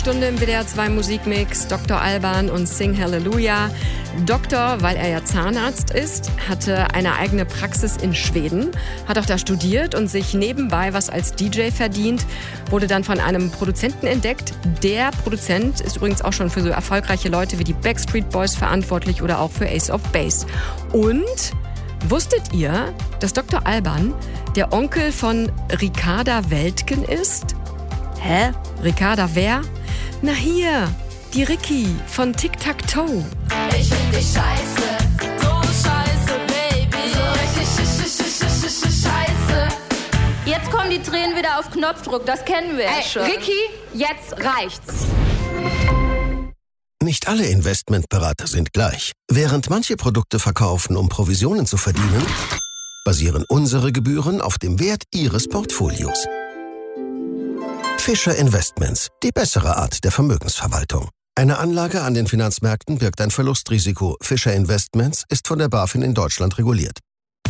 Stunde im WDR 2 Musikmix, Dr. Alban und Sing Hallelujah. Doktor, weil er ja Zahnarzt ist, hatte eine eigene Praxis in Schweden, hat auch da studiert und sich nebenbei was als DJ verdient, wurde dann von einem Produzenten entdeckt. Der Produzent ist übrigens auch schon für so erfolgreiche Leute wie die Backstreet Boys verantwortlich oder auch für Ace of Base. Und wusstet ihr, dass Dr. Alban der Onkel von Ricarda Weltgen ist? Hä? Ricarda wer? Na hier, die Ricky von Tic Tac Toe. Ich find dich scheiße, so scheiße, Baby. So richtig scheiße. Jetzt kommen die Tränen wieder auf Knopfdruck, das kennen wir ja schon. Ricky, jetzt reicht's. Nicht alle Investmentberater sind gleich. Während manche Produkte verkaufen, um Provisionen zu verdienen, basieren unsere Gebühren auf dem Wert Ihres Portfolios. Fischer Investments, die bessere Art der Vermögensverwaltung. Eine Anlage an den Finanzmärkten birgt ein Verlustrisiko. Fischer Investments ist von der BaFin in Deutschland reguliert.